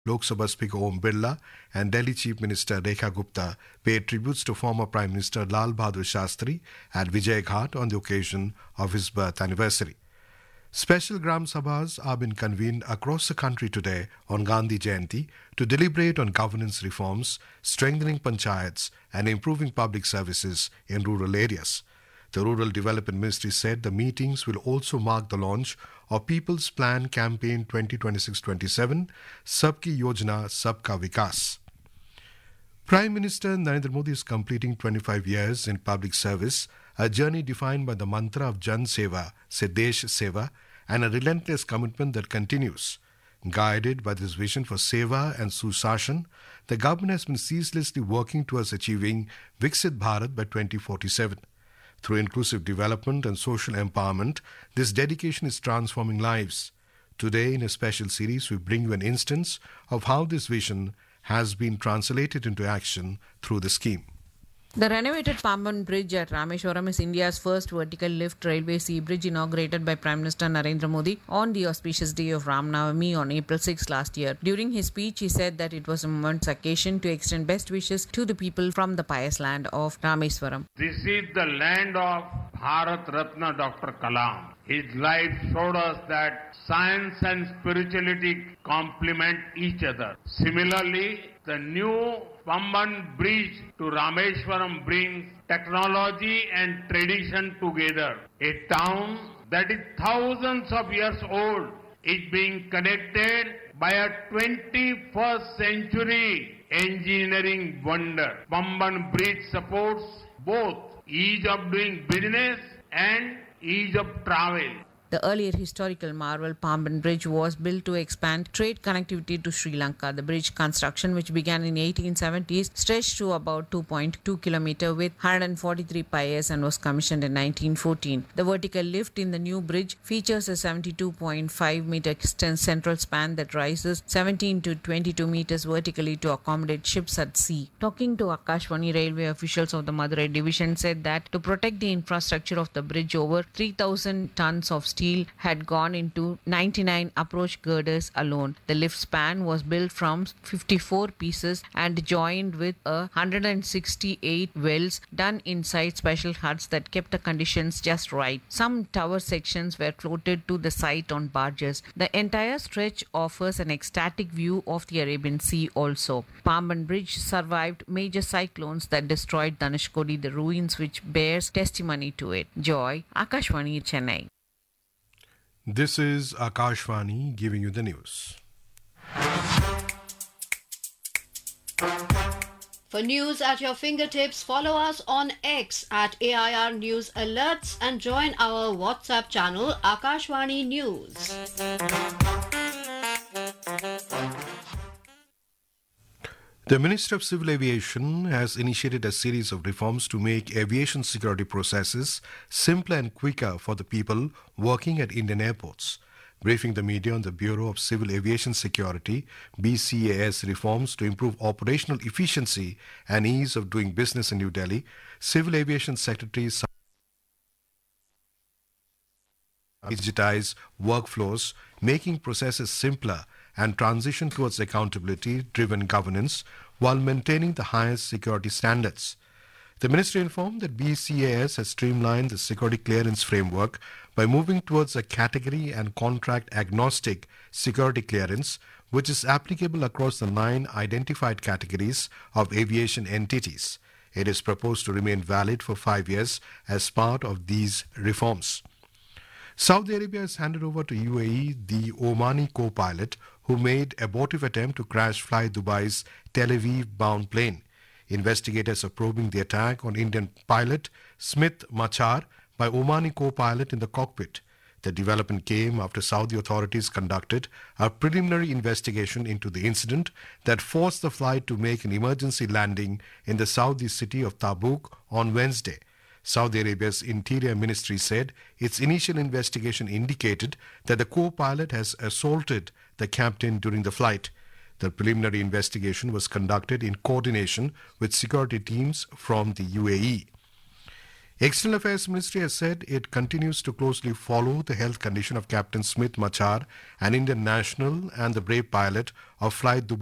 Lok Sabha Speaker Om Birla and Delhi Chief Minister Rekha Gupta paid tributes to former Prime Minister Lal Bahadur Shastri at Vijay Ghat on the occasion of his birth anniversary. Special Gram Sabhas are being convened across the country today on Gandhi Jayanti to deliberate on governance reforms, strengthening panchayats and improving public services in rural areas. The Rural Development Ministry said the meetings will also mark the launch of People's Plan Campaign 2026-27, Sabki Yojana, Sabka Vikas. Prime Minister Narendra Modi is completing 25 years in public service, a journey defined by the mantra of Jan Seva, Se Desh Seva, and a relentless commitment that continues. Guided by this vision for Seva and Susashan, the government has been ceaselessly working towards achieving Viksit Bharat by 2047. Through inclusive development and social empowerment, this dedication is transforming lives. Today, in a special series, we bring you an instance of how this vision has been translated into action through the scheme. The renovated Pamban Bridge at Rameshwaram is India's first vertical lift railway sea bridge inaugurated by Prime Minister Narendra Modi on the auspicious day of Ram Navami on April 6 last year. During his speech, he said that it was a momentous occasion to extend best wishes to the people from the pious land of Rameswaram. This is the land of Bharat Ratna Dr. Kalam. His life showed us that science and spirituality complement each other. Similarly, the new Pamban Bridge to Rameshwaram brings technology and tradition together. A town that is thousands of years old is being connected by a 21st century engineering wonder. Pamban Bridge supports both ease of doing business and ease of travel. The earlier historical marvel Pamban Bridge was built to expand trade connectivity to Sri Lanka. The bridge construction, which began in the 1870s, stretched to about 2.2 kilometers with 143 piers and was commissioned in 1914. The vertical lift in the new bridge features a 72.5 meter central span that rises 17 to 22 meters vertically to accommodate ships at sea. Talking to Akashvani, railway officials of the Madurai division said that to protect the infrastructure of the bridge, over 3,000 tons of steel had gone into 99 approach girders alone. The lift span was built from 54 pieces and joined with 168 wells done inside special huts that kept the conditions just right. Some tower sections were floated to the site on barges. The entire stretch offers an ecstatic view of the Arabian Sea also. Pamban Bridge survived major cyclones that destroyed Dhanushkodi, the ruins which bears testimony to it. Joy, Akashvani, Chennai. This is Akashvani giving you the news. For news at your fingertips, follow us on X at AIR News Alerts and join our WhatsApp channel Akashvani News. The Ministry of Civil Aviation has initiated a series of reforms to make aviation security processes simpler and quicker for the people working at Indian airports. Briefing the media on the Bureau of Civil Aviation Security, BCAS reforms to improve operational efficiency and ease of doing business in New Delhi, Civil Aviation Secretary digitize workflows, making processes simpler and transition towards accountability-driven governance while maintaining the highest security standards. The ministry informed that BCAS has streamlined the security clearance framework by moving towards a category and contract agnostic security clearance, which is applicable across the 9 identified categories of aviation entities. It is proposed to remain valid for 5 years as part of these reforms. Saudi Arabia has handed over to UAE the Omani co-pilot who made abortive attempt to crash Fly Dubai's Tel Aviv-bound plane. Investigators are probing the attack on Indian pilot Smith Machar by Omani co-pilot in the cockpit. The development came after Saudi authorities conducted a preliminary investigation into the incident that forced the flight to make an emergency landing in the Saudi city of Tabuk on Wednesday. Saudi Arabia's Interior Ministry said its initial investigation indicated that the co-pilot has assaulted the captain during the flight. The preliminary investigation was conducted in coordination with security teams from the UAE. External Affairs Ministry has said it continues to closely follow the health condition of Captain Smith Machar, an Indian national and the brave pilot of Flight Dubai